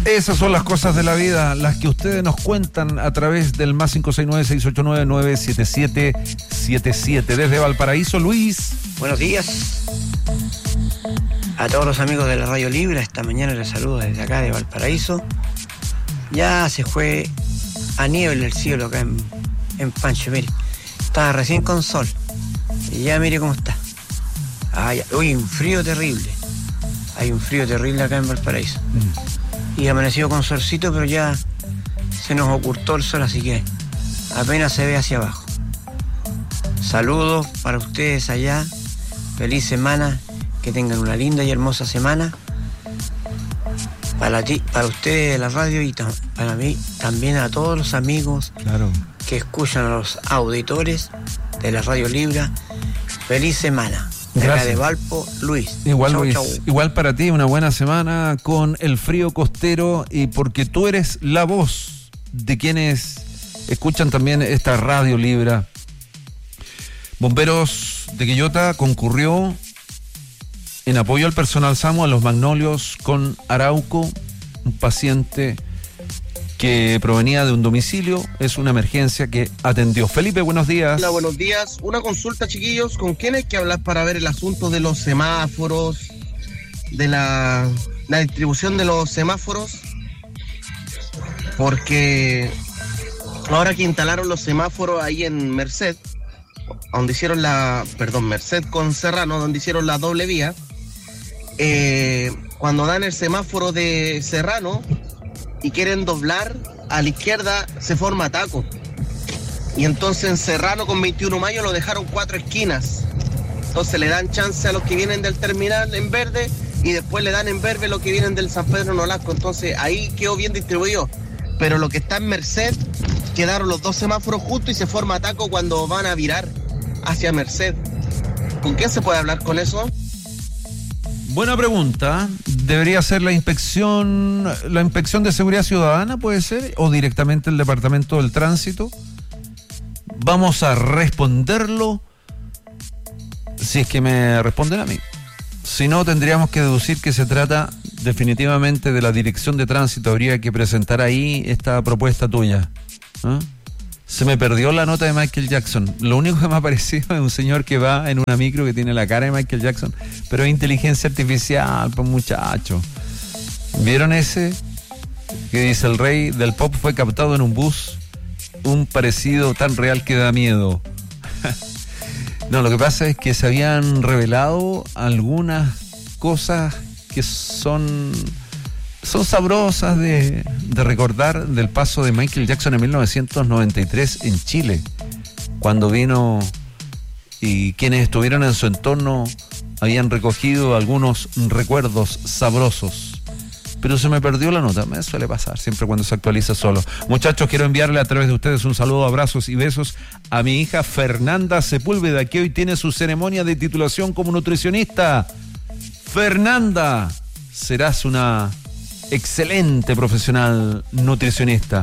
Esas son las cosas de la vida, las que ustedes nos cuentan a través del más 569-689-97777. Desde Valparaíso, Luis. Buenos días a todos los amigos de la Radio Libre. Esta mañana les saludo desde acá de Valparaíso. Ya se fue a niebla el cielo acá en Pancho, mire. Estaba recién con sol. Y ya mire cómo está. Uy, un frío terrible. Hay un frío terrible acá en Valparaíso. Y amaneció con solcito, pero ya se nos ocultó el sol, así que apenas se ve hacia abajo. Saludos para ustedes allá. Feliz semana. Que tengan una linda y hermosa semana. Para ustedes de la radio y para mí también a todos los amigos que escuchan, a los auditores de la Radio Libre. Feliz semana. De acá de Valpo, Luis. Igual, chau, Luis. Chau. Igual para ti, una buena semana con el frío costero, y porque tú eres la voz de quienes escuchan también esta Radio Libre. Bomberos de Quillota concurrió en apoyo al personal SAMU a Los Magnolios con Arauco, un paciente que provenía de un domicilio. Es una emergencia que atendió. Felipe, buenos días. Hola, buenos días. Una consulta, chiquillos. ¿Con quién hay que hablar para ver el asunto de los semáforos, de la distribución de los semáforos? Porque ahora que instalaron los semáforos ahí en Merced, donde hicieron Merced con Serrano, donde hicieron la doble vía, cuando dan el semáforo de Serrano y quieren doblar a la izquierda, se forma taco. Y entonces en Serrano con 21 Mayo lo dejaron 4 esquinas. Entonces le dan chance a los que vienen del terminal en verde y después le dan en verde los que vienen del San Pedro Nolasco. Entonces ahí quedó bien distribuido. Pero lo que está en Merced, quedaron los 2 semáforos justos y se forma taco cuando van a virar hacia Merced. ¿Con quién se puede hablar con eso? Buena pregunta. ¿Debería ser la inspección de seguridad ciudadana, puede ser? ¿O directamente el Departamento del Tránsito? Vamos a responderlo si es que me responden a mí. Si no, tendríamos que deducir que se trata definitivamente de la Dirección de Tránsito. Habría que presentar ahí esta propuesta tuya. Se me perdió la nota de Michael Jackson. Lo único que me ha parecido es un señor que va en una micro que tiene la cara de Michael Jackson, pero es inteligencia artificial, pues muchacho. ¿Vieron ese? Que dice: el rey del pop fue captado en un bus. Un parecido tan real que da miedo. No, lo que pasa es que se habían revelado algunas cosas que son sabrosas de recordar, del paso de Michael Jackson en 1993 en Chile, cuando vino, y quienes estuvieron en su entorno habían recogido algunos recuerdos sabrosos. Pero se me perdió la nota, me suele pasar siempre cuando se actualiza solo. Muchachos, quiero enviarle a través de ustedes un saludo, abrazos y besos a mi hija Fernanda Sepúlveda, que hoy tiene su ceremonia de titulación como nutricionista. Fernanda, serás una excelente profesional nutricionista.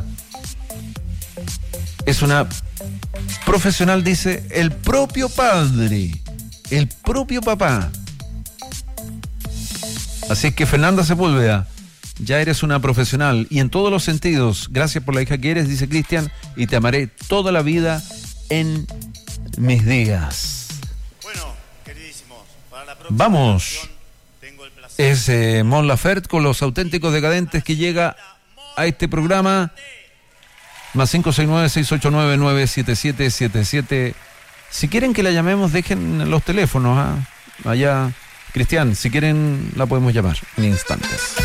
Es una profesional, dice el propio padre, el propio papá. Así es que, Fernanda Sepúlveda, ya eres una profesional y en todos los sentidos. Gracias por la hija que eres, dice Cristian, y te amaré toda la vida en mis días. Bueno, queridísimos, para la próxima vamos. tengo el placer. Es Mon Laferte con Los Auténticos Decadentes, que llega a este programa. Más 569-689-97777. Si quieren que la llamemos, dejen los teléfonos allá. Cristian, si quieren la podemos llamar en instantes.